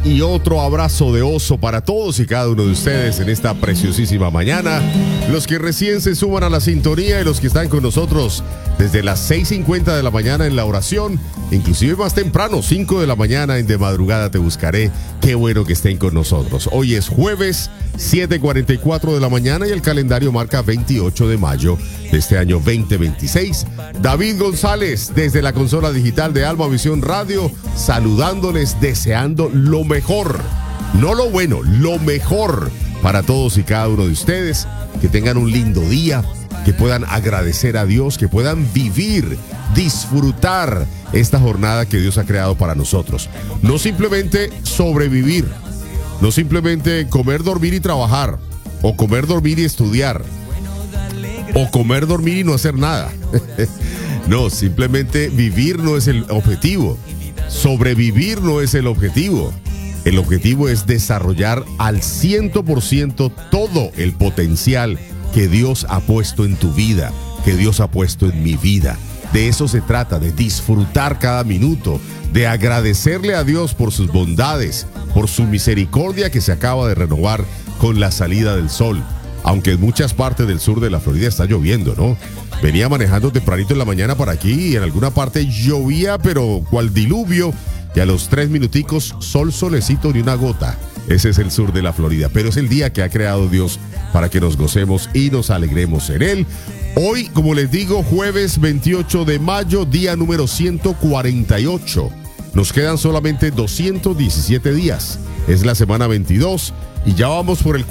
Y otro abrazo de oso para todos y cada uno de ustedes en esta preciosísima mañana. Los que recién se suman a la sintonía y los que están con nosotros desde las 6:50 de la mañana en la oración, inclusive más temprano, 5 de la mañana en De Madrugada Te Buscaré. Qué bueno que estén con nosotros. Hoy es jueves, 7:44 de la mañana y el calendario marca 28 de mayo de este año 2026. David González desde la consola digital de Alma Visión Radio, saludándoles, deseando lo mejor, no lo bueno, lo mejor para todos y cada uno de ustedes. Que tengan un lindo día, que puedan agradecer a Dios, que puedan vivir, disfrutar esta jornada que Dios ha creado para nosotros. No simplemente sobrevivir, no simplemente comer, dormir y trabajar, o comer, dormir y estudiar, o comer, dormir y no hacer nada. No, simplemente vivir no es el objetivo. Sobrevivir no es el objetivo. El objetivo es desarrollar al 100% todo el potencial que Dios ha puesto en tu vida, que Dios ha puesto en mi vida. De eso se trata, de disfrutar cada minuto, de agradecerle a Dios por sus bondades, por su misericordia que se acaba de renovar con la salida del sol. Aunque en muchas partes del sur de la Florida está lloviendo, ¿no? Venía manejando tempranito en la mañana para aquí y en alguna parte llovía, pero cual diluvio, y a los 3 minuticos, sol, solecito, ni una gota. Ese es el sur de la Florida, pero es el día que ha creado Dios para que nos gocemos y nos alegremos en él. Hoy, como les digo, jueves 28 de mayo, día número 148. Nos quedan solamente 217 días. Es la semana 22 y ya vamos por el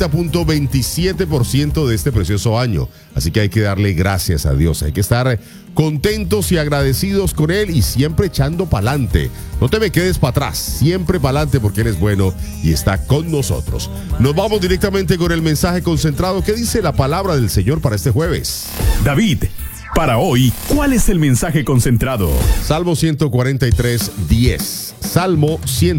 40.27% de este precioso año. Así que hay que darle gracias a Dios. Hay que estar contentos y agradecidos con Él y siempre echando pa'lante. No te me quedes para atrás, siempre pa'lante porque Él es bueno y está con nosotros. Nos vamos directamente con el mensaje concentrado. ¿Qué dice la palabra del Señor para este jueves? David, para hoy, ¿cuál es el mensaje concentrado? Salmo 143:10. Salmo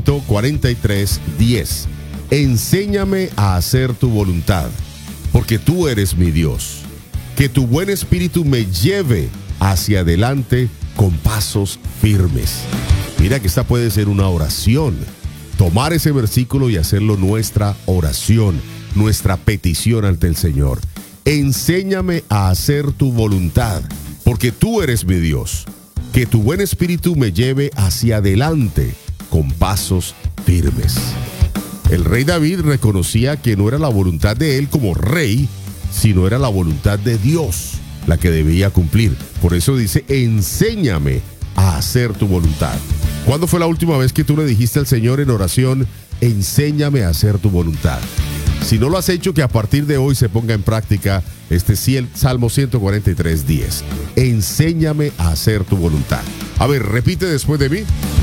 143:10. Enséñame a hacer tu voluntad, porque tú eres mi Dios. Que tu buen espíritu me lleve hacia adelante con pasos firmes. Mira que esta puede ser una oración. Tomar ese versículo y hacerlo nuestra oración, nuestra petición ante el Señor. Enséñame a hacer tu voluntad, porque tú eres mi Dios. Que tu buen espíritu me lleve hacia adelante con pasos firmes. El rey David reconocía que no era la voluntad de él como rey, sino era la voluntad de Dios la que debía cumplir. Por eso dice, enséñame a hacer tu voluntad. ¿Cuándo fue la última vez que tú le dijiste al Señor en oración, enséñame a hacer tu voluntad? Si no lo has hecho, que a partir de hoy se ponga en práctica este Salmo 143:10. Enséñame a hacer tu voluntad. A ver, repite después de mí.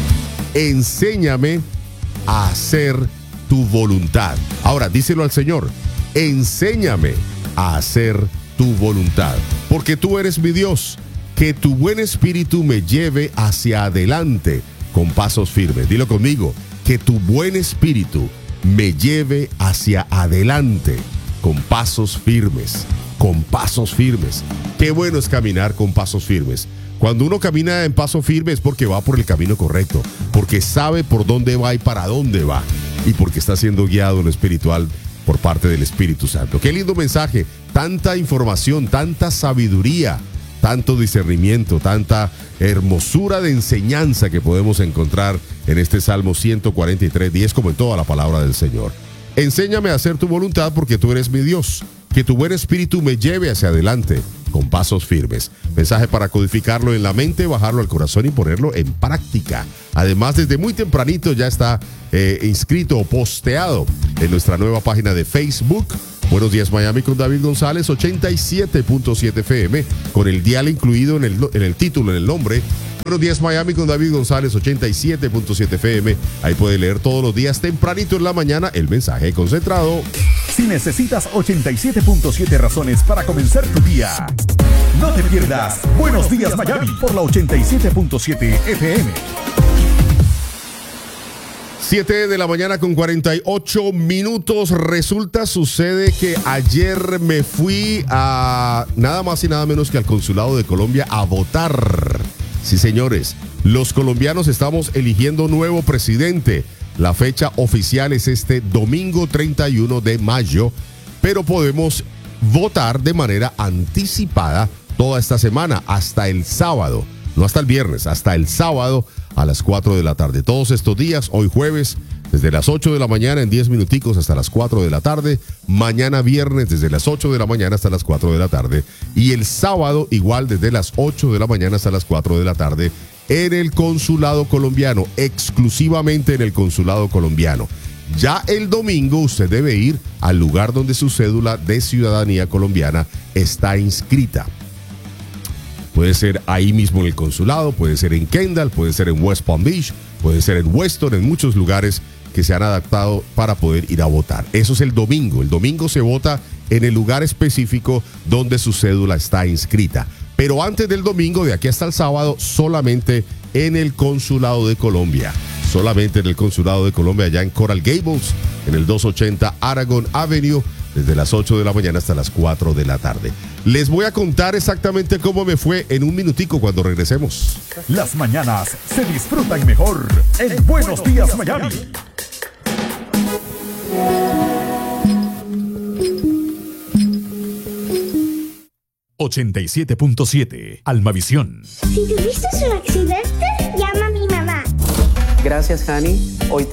Enséñame a hacer tu voluntad. Ahora, díselo al Señor. Enséñame a hacer tu voluntad, porque tú eres mi Dios. Que tu buen espíritu me lleve hacia adelante con pasos firmes. Dilo conmigo. Que tu buen espíritu me lleve hacia adelante con pasos firmes. Con pasos firmes. Qué bueno es caminar con pasos firmes. Cuando uno camina en paso firme es porque va por el camino correcto, porque sabe por dónde va y para dónde va, y porque está siendo guiado en lo espiritual por parte del Espíritu Santo. Qué lindo mensaje, tanta información, tanta sabiduría, tanto discernimiento, tanta hermosura de enseñanza que podemos encontrar en este Salmo 143:10, como en toda la palabra del Señor. Enséñame a hacer tu voluntad, porque tú eres mi Dios. Que tu buen espíritu me lleve hacia adelante con pasos firmes. Mensaje para codificarlo en la mente, bajarlo al corazón y ponerlo en práctica. Además, desde muy tempranito ya está inscrito o posteado en nuestra nueva página de Facebook. Buenos días Miami con David González, 87.7 FM, con el dial incluido en el título, en el nombre. Buenos días Miami con David González, 87.7 FM. Ahí puede leer todos los días tempranito en la mañana el mensaje concentrado. Si necesitas 87.7 razones para comenzar tu día, no te pierdas Buenos Días Miami por la 87.7 FM. 7 de la mañana con 48 minutos. Sucede que ayer me fui a nada más y nada menos que al Consulado de Colombia a votar. Sí, señores, los colombianos estamos eligiendo nuevo presidente. La fecha oficial es este domingo 31 de mayo, pero podemos votar de manera anticipada toda esta semana, hasta el sábado, no hasta el viernes, hasta el sábado a las 4 de la tarde. Todos estos días, hoy jueves, desde las 8 de la mañana en 10 minuticos hasta las 4 de la tarde. Mañana viernes desde las 8 de la mañana hasta las 4 de la tarde. Y el sábado igual desde las 8 de la mañana hasta las 4 de la tarde en el Consulado Colombiano, exclusivamente en el Consulado Colombiano. Ya el domingo usted debe ir al lugar donde su cédula de ciudadanía colombiana está inscrita. Puede ser ahí mismo en el consulado, puede ser en Kendall, puede ser en West Palm Beach, puede ser en Weston, en muchos lugares que se han adaptado para poder ir a votar. Eso es el domingo. El domingo se vota en el lugar específico donde su cédula está inscrita. Pero antes del domingo, de aquí hasta el sábado, solamente en el Consulado de Colombia. Solamente en el Consulado de Colombia, allá en Coral Gables, en el 280 Aragon Avenue, desde las 8 de la mañana hasta las 4 de la tarde. Les voy a contar exactamente cómo me fue en un minutico cuando regresemos. Las mañanas se disfrutan mejor en Buenos Días, Miami. ...87.7... Almavisión. Si tuviste un accidente, llama a mi mamá. Gracias, Hani. Hoy te